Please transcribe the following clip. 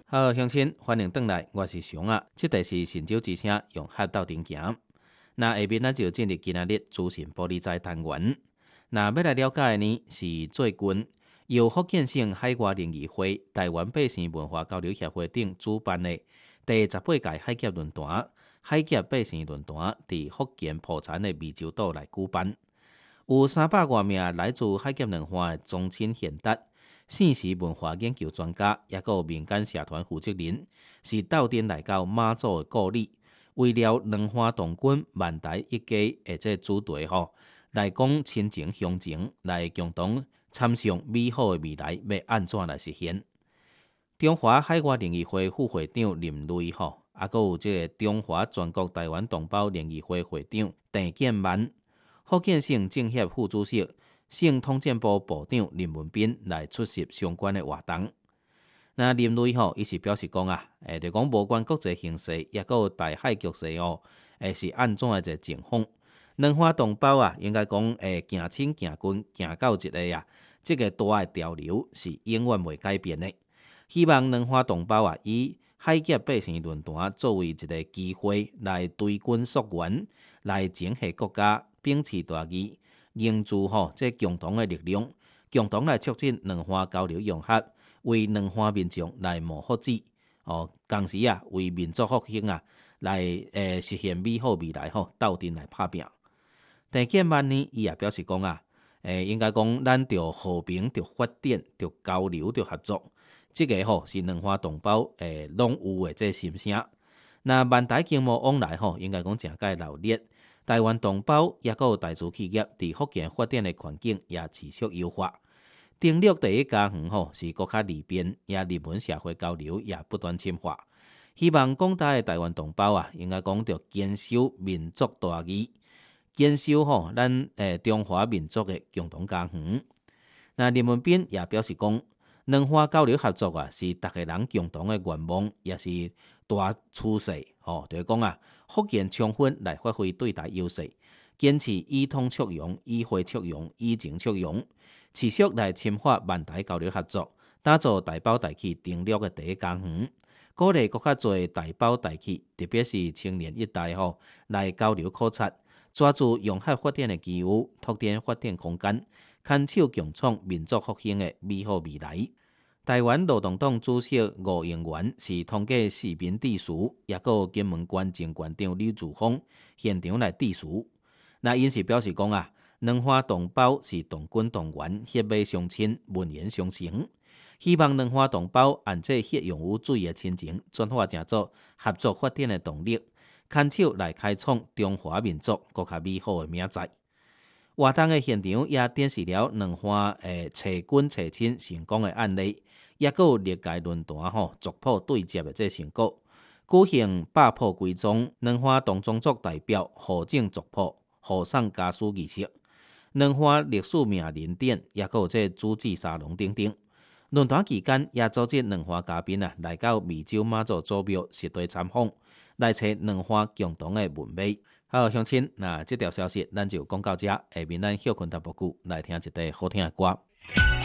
好，乡亲，欢迎回来，我是熊啊。这题是神州之声，用合斗阵行。那下面咱就进入今仔日资讯玻璃斋单元。那要来了解的呢是最近由福建省海外联谊会、台湾百姓文化交流协会等主办的第18届海峡论坛、海峡百姓论坛，伫福建浦田的湄洲岛来举办。有300多名来自海峡两岸的宗亲贤达、现时文化研究专家，也有民间社团负责人，是斗阵来到马祖的故里，为了两岸同军万台一家的这主题来讲亲情乡情，来共同参详美好的未来要安怎来实现。中华海外联谊会副会长林雷还有这个中华全国台湾同胞联谊会会长郑建万。福建省政协副主席、省统战部部长林文斌来出席相关的活动。那林雷伊是表示讲就讲无关国际形势，也有大海局势是安怎的一个情况。两岸同胞应该讲行亲行近行到一个这个大的潮流是永远袂改变的。希望两岸同胞以海峡百姓论坛作为一个机会来对军溯源，来整合国家。秉持大义，凝聚这共同的力量，共同来促进两岸交流融合，为两岸民众来谋福祉。同时为民族复兴来实现美好未来斗阵来打拼。郑建万呢，伊也表示讲应该讲咱着和平、着发展、着交流、着合作，这个是两岸同胞拢有的这心声。那万台经贸往来应该讲真介热烈。台湾同胞也有大资企业伫福建发展的环境也持续优化。登陆第一家园是国较利便，也人文社会交流也不断深化。希望广大的台湾同胞应该讲着坚守民族大义，坚守咱中华民族的共同家园。那林文斌也表示讲，两岸交流合作是大家人共同的愿望，也是大趋势。就是讲福建充分来发挥对台优势，坚持以通促融、以惠促融、以情促融，持续来深化万台交流合作，打造台胞台企登陆的第一家园，鼓励更较多台胞台企，特别是青年一代来交流考察，抓住融合发展的机遇，拓展发展空间，牵手共创民族复兴的美好未来。台湾劳动党主席吴英元是通过市民致辞，也有金门县前县长李志峰现场来致辞。那因是表示讲两岸同胞是同根同源，血脉相亲，文言相承。希望两岸同胞按这血涌有水的亲情，转化成做合作发展的动力，牵手来开创中华民族更加美好的明载。活动的现场也展示了两岸找君找亲成功的案例。也有历届论坛族谱对接的这成果，举行百谱归宗，两岸同宗族代表互证族谱，互送家书仪式，两岸历史名人典，也有这主旨沙龙等等。论坛期间也组织两岸嘉宾来到湄洲妈祖祖庙实地参访，来找两岸共同的文脉。好，乡亲，那这条消息咱就讲到这，下面咱休困淡薄久，来听一段好听的歌。